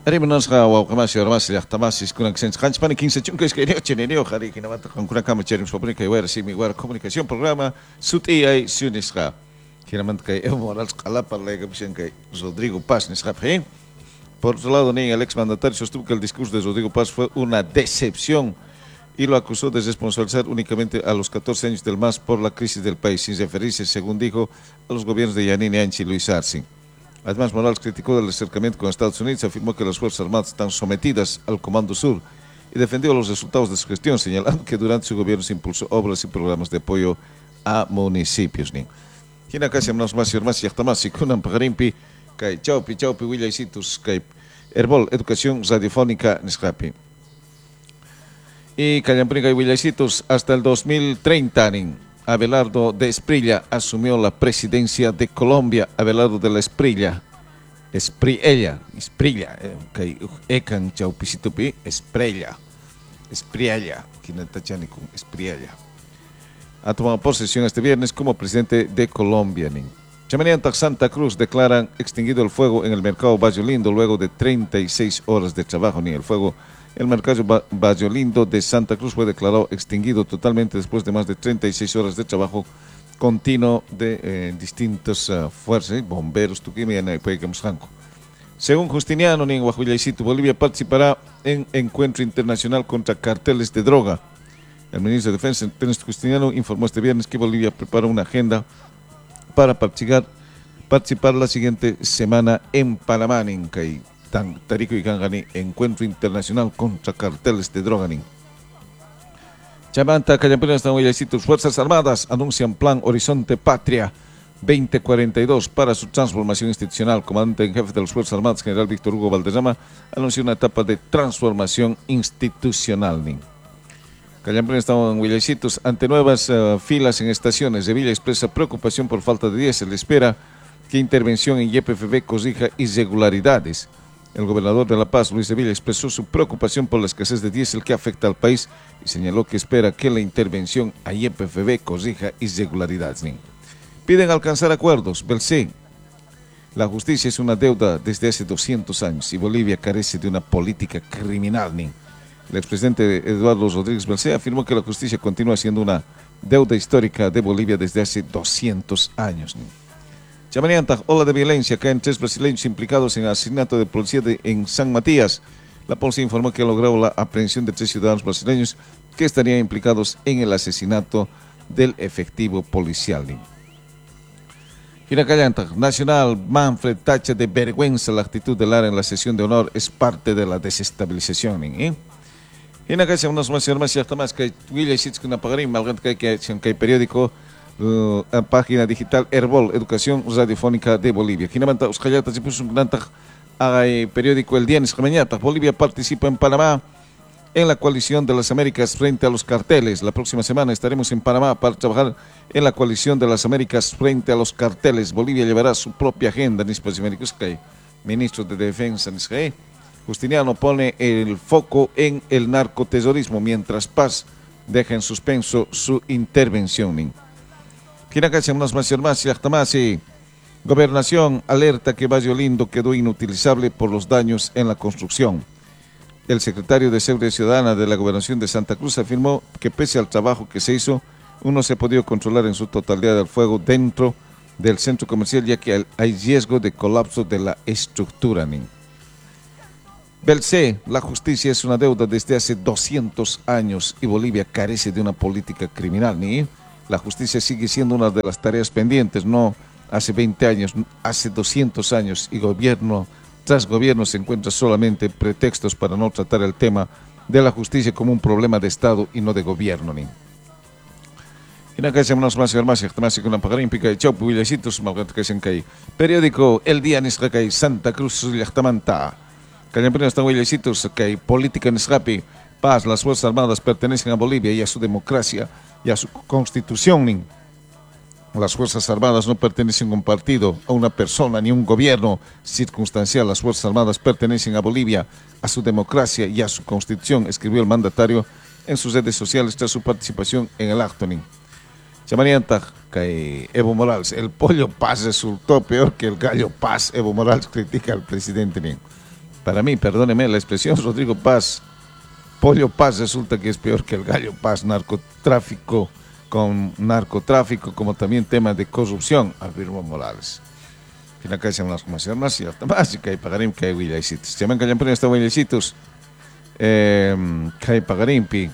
Arimanos ka wawkamasi ormasi llaqtamasi kunan qanchpani 15 chunkas que cheneneo jari kinamata kankuna kama cherim sobre que wera simi wera comunicación programa suti ay sunisqa kinamanta que Evo Morales qala parla que Rodrigo Paz nisqa. Por otro lado, ni el exmandatario sostuvo que el discurso de Rodrigo Paz fue una decepción y lo acusó de responsabilizar únicamente a los 14 años del MAS por la crisis del país, sin referirse, según dijo, a los gobiernos de Yanine Áñez y Luis Arce. Además, Morales criticó el acercamiento con Estados Unidos, afirmó que las Fuerzas Armadas están sometidas al Comando Sur y defendió los resultados de su gestión, señalando que durante su gobierno se impulsó obras y programas de apoyo a municipios. Quien acá se más y más y hasta más, y kunan pagarimpi, que chaupi, huillaisitos, que Herbol, Educación Radiofónica, Niscapi. Y Callamprica y Huillaisitos, hasta el 2030, Abelardo de Esprilla asumió la presidencia de Colombia. Abelardo de la Esprilla, Esprilla, que ecan chaupisitupi, Esprilla, quien con Esprilla. Ha tomado posesión este viernes como presidente de Colombia. Chamanianta Santa Cruz declaran extinguido el fuego en el mercado Valle Lindo luego de 36 horas de trabajo. El mercado Valle Lindo de Santa Cruz fue declarado extinguido totalmente después de más de 36 horas de trabajo continuo de distintas fuerzas, bomberos, según Justiniano, en Huajuilaicito, Bolivia participará en encuentro internacional contra carteles de droga. El ministro de Defensa, Ernesto Justiniano, informó este viernes que Bolivia prepara una agenda para participar la siguiente semana en Panamá, en Tarico y Gangani, encuentro internacional contra carteles de droga. Chamanta, Callampena, Huillaicitos, Fuerzas Armadas anuncian plan Horizonte Patria 2042 para su transformación institucional. Comandante en jefe de las Fuerzas Armadas, general Víctor Hugo Valderrama, anunció una etapa de transformación institucional. Callampena estaba en Huillaicitos ante nuevas filas en estaciones. Sevilla expresa preocupación por falta de diésel. Espera que intervención en YPFB corrija irregularidades. El gobernador de La Paz, Luis Sevilla, expresó su preocupación por la escasez de diésel que afecta al país y señaló que espera que la intervención a YPFB corrija irregularidades. Piden alcanzar acuerdos. Belcé, la justicia es una deuda desde hace 200 años y Bolivia carece de una política criminal. El expresidente Eduardo Rodríguez Belcé afirmó que la justicia continúa siendo una deuda histórica de Bolivia desde hace 200 años. Chamanianta, ola de violencia, caen 3 brasileños implicados en el asesinato de policía en San Matías. La policía informó que ha logrado la aprehensión de 3 ciudadanos brasileños que estarían implicados en el asesinato del efectivo policial. Hiracallanta, Nacional, Manfred tacha de vergüenza la actitud de Lara en la sesión de honor, es parte de la desestabilización. En acá se unos más y hasta más que William Sitz que pagarín, malgrado que hay periódico, página digital Herbol, Educación Radiofónica de Bolivia. Quinamanta, Uscayata, se puso un gran periódico El Día Niscamañata. Bolivia participa en Panamá en la coalición de las Américas frente a los carteles. La próxima semana estaremos en Panamá para trabajar en la coalición de las Américas frente a los carteles. Bolivia llevará su propia agenda. Ministro de Defensa, Justiniano pone el foco en el narcoterrorismo, mientras Paz deja en suspenso su intervención. Gobernación alerta que Valle Lindo quedó inutilizable por los daños en la construcción. El secretario de Seguridad Ciudadana de la Gobernación de Santa Cruz afirmó que pese al trabajo que se hizo, no se ha podido controlar en su totalidad el fuego dentro del centro comercial, ya que hay riesgo de colapso de la estructura. Belcé, la justicia es una deuda desde hace 200 años y Bolivia carece de una política criminal. La justicia sigue siendo una de las tareas pendientes, no hace 20 años, hace 200 años, y gobierno tras gobierno se encuentra solamente pretextos para no tratar el tema de la justicia como un problema de Estado y no de gobierno. Periódico El Día Nisrakai, Santa Cruz, Yachtamanta. Cañamprina está Huillaicitos, que política Nisrapi, paz, las Fuerzas Armadas pertenecen a Bolivia y a su democracia y a su constitución. Las Fuerzas Armadas no pertenecen a un partido, a una persona ni a un gobierno circunstancial. Las Fuerzas Armadas pertenecen a Bolivia, a su democracia y a su constitución, escribió el mandatario en sus redes sociales tras su participación en el acto. Chamanianta, que Evo Morales, el pollo Paz resultó peor que el gallo Paz. Evo Morales critica al presidente. Para mí, perdóneme la expresión, Rodrigo Paz, Pollo Paz resulta que es peor que el Gallo Paz, narcotráfico, como también temas de corrupción, afirmó Morales. Final que hacen las comisiones y hasta más, y que hay pagarim que hay huillecitos. Se llaman que hayan ponido hasta huillecitos, que hay pagarimpi.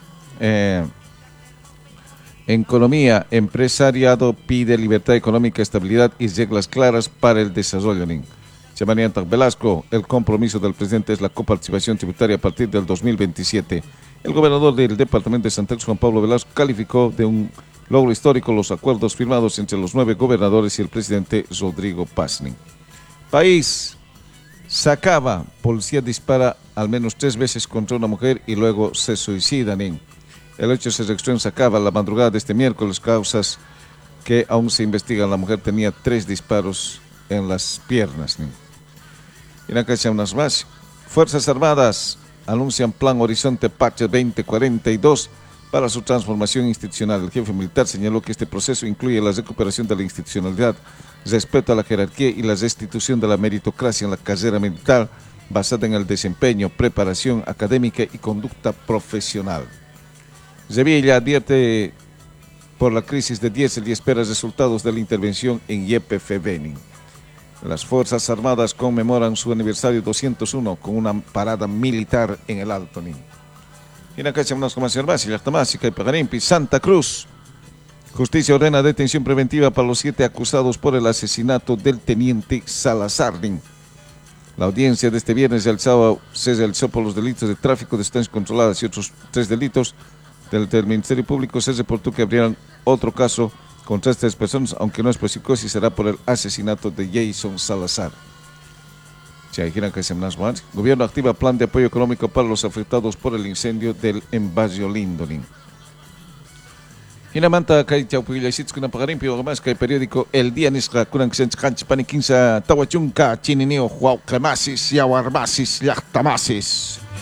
Economía, empresariado pide libertad económica, estabilidad y reglas claras para el desarrollo. Chamanianta Velasco, el compromiso del presidente es la coparticipación tributaria a partir del 2027. El gobernador del departamento de Santa Cruz, Juan Pablo Velasco, calificó de un logro histórico los acuerdos firmados entre los 9 gobernadores y el presidente Rodrigo Paz. País, Sacaba, policía dispara al menos 3 veces contra una mujer y luego se suicida. El hecho se registró en Sacaba la madrugada de este miércoles, causas que aún se investigan. La mujer tenía 3 disparos en las piernas. Y acá se unas más. Fuerzas Armadas anuncian Plan Horizonte Patria 2042 para su transformación institucional. El jefe militar señaló que este proceso incluye la recuperación de la institucionalidad, respeto a la jerarquía y la restitución de la meritocracia en la carrera militar basada en el desempeño, preparación académica y conducta profesional. Sevilla advierte por la crisis de diésel y espera resultados de la intervención en YPF. Las Fuerzas Armadas conmemoran su aniversario 201 con una parada militar en el Alto. Y en acá unas comisiones más, y Pagarimpi, Santa Cruz. Justicia ordena detención preventiva para los 7 acusados por el asesinato del teniente Salazar. La audiencia de este viernes y el sábado se realizó por los delitos de tráfico de sustancias controladas y otros 3 delitos. Del Ministerio Público se reportó que abrieron otro caso contra estas personas, aunque no especificó si será por el asesinato de Jason Salazar. Gobierno activa plan de apoyo económico para los afectados por el incendio del Envasio Lindolin. Hinamanta kay Chaupilaysit kuna pagarimpi o más kay periódico El Día Nisra kunang senchkanch panikinsa tawachunka chininio huau cremasis yawarmasis yachtamasis.